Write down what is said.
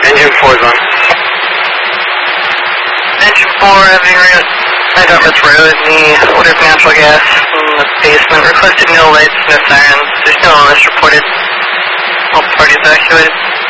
Engine 4 is on. Engine 4 having Dartmouth Road in the odor of natural gas in the basement. Requested no lights, no sirens. There's no illness reported. All parties evacuated.